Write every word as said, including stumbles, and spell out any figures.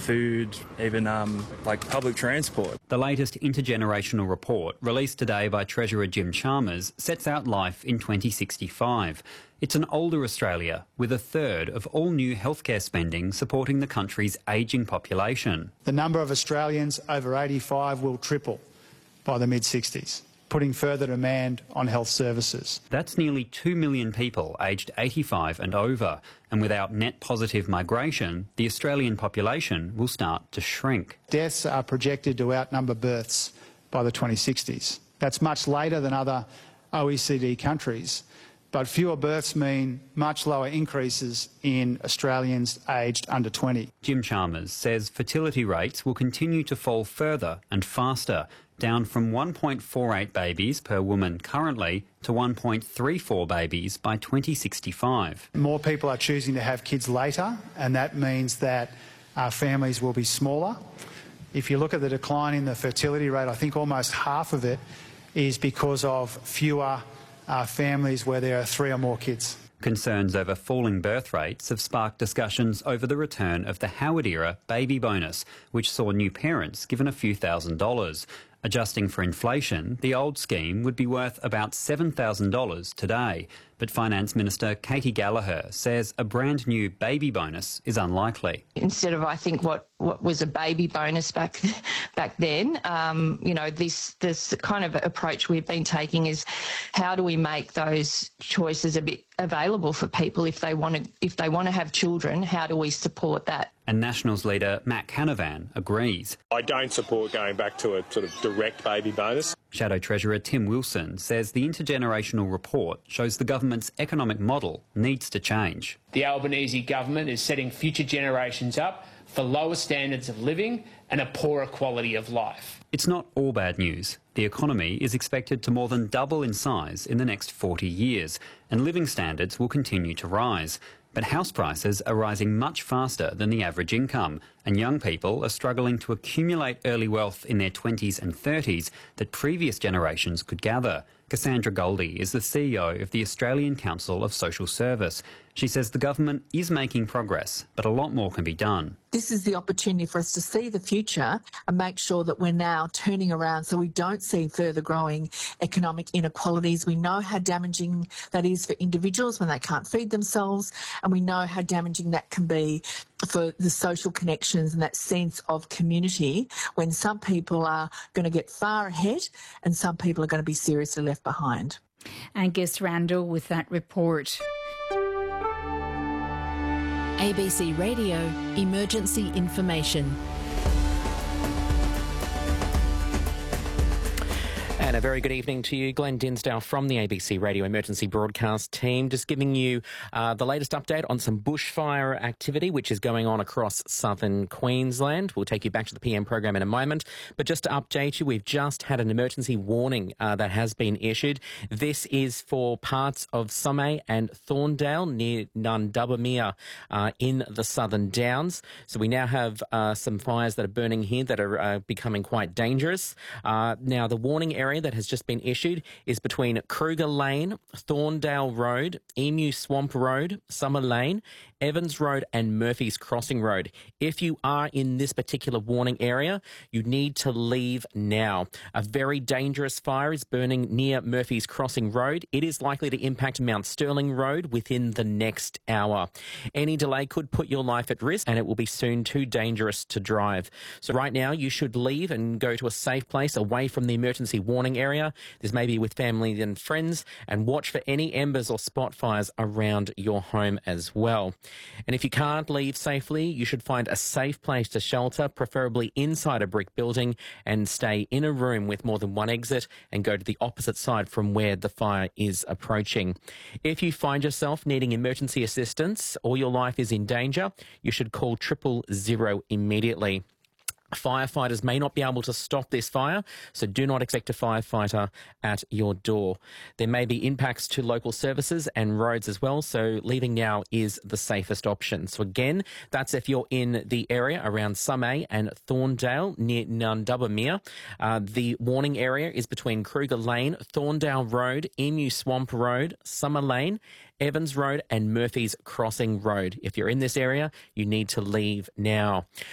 food, even um, like public transport. The latest intergenerational report, released today by Treasurer Jim Chalmers, sets out life in twenty sixty-five. It's an older Australia, with a third of all new healthcare spending supporting the country's ageing population. The number of Australians over eighty-five will triple by the mid sixties, putting further demand on health services. That's nearly two million people aged eighty-five and over, and without net positive migration, the Australian population will start to shrink. Deaths are projected to outnumber births by the twenty sixties. That's much later than other O E C D countries, but fewer births mean much lower increases in Australians aged under twenty. Jim Chalmers says fertility rates will continue to fall further and faster, down from one point four eight babies per woman currently to one point three four babies by twenty sixty-five. More people are choosing to have kids later, and that means that our families will be smaller. If you look at the decline in the fertility rate, I think almost half of it is because of fewer uh, families where there are three or more kids. Concerns over falling birth rates have sparked discussions over the return of the Howard-era baby bonus, which saw new parents given a few thousand dollars. Adjusting for inflation, the old scheme would be worth about seven thousand dollars today. But Finance Minister Katie Gallagher says a brand new baby bonus is unlikely. Instead of, I think, what, what was a baby bonus back back then, um, you know, this this kind of approach we've been taking is how do we make those choices a bit available for people if they want to if they want to have children? How do we support that? And Nationals leader Matt Canavan agrees. I don't support going back to a sort of direct baby bonus. Shadow Treasurer Tim Wilson says the intergenerational report shows the government's economic model needs to change. The Albanese government is setting future generations up for lower standards of living and a poorer quality of life. It's not all bad news. The economy is expected to more than double in size in the next forty years, and living standards will continue to rise. But house prices are rising much faster than the average income, and young people are struggling to accumulate early wealth in their twenties and thirties that previous generations could gather. Cassandra Goldie is the C E O of the Australian Council of Social Service. She says the government is making progress, but a lot more can be done. This is the opportunity for us to see the future and make sure that we're now turning around so we don't see further growing economic inequalities. We know how damaging that is for individuals when they can't feed themselves, and we know how damaging that can be for the social connections and that sense of community when some people are going to get far ahead and some people are going to be seriously left behind. Angus Randall with that report. A B C Radio Emergency Information. And a very good evening to you. Glenn Dinsdale from the A B C Radio Emergency Broadcast team, just giving you uh, the latest update on some bushfire activity which is going on across southern Queensland. We'll take you back to the P M program in a moment. But just to update you, we've just had an emergency warning uh, that has been issued. This is for parts of Sumay and Thorndale near Nundubbermere uh, in the Southern Downs. So we now have uh, some fires that are burning here that are uh, becoming quite dangerous. Uh, now, the warning area that has just been issued is between Kruger Lane, Thorndale Road, Emu Swamp Road, Summer Lane, Evans Road and Murphy's Crossing Road. If you are in this particular warning area, you need to leave now. A very dangerous fire is burning near Murphy's Crossing Road. It is likely to impact Mount Sterling Road within the next hour. Any delay could put your life at risk, and it will be soon too dangerous to drive. So right now, you should leave and go to a safe place away from the emergency warning area. This may be with family and friends, and watch for any embers or spot fires around your home as well. And if you can't leave safely, you should find a safe place to shelter, preferably inside a brick building, and stay in a room with more than one exit and go to the opposite side from where the fire is approaching. If you find yourself needing emergency assistance or your life is in danger, you should call triple zero immediately. Firefighters may not be able to stop this fire, so do not expect a firefighter at your door. There may be impacts to local services and roads as well, so leaving now is the safest option. So again, that's if you're in the area around Sumay and Thorndale near Nundubbermere. Uh, the warning area is between Kruger Lane, Thorndale Road, Emu Swamp Road, Summer Lane, Evans Road and Murphy's Crossing Road. If you're in this area, you need to leave now.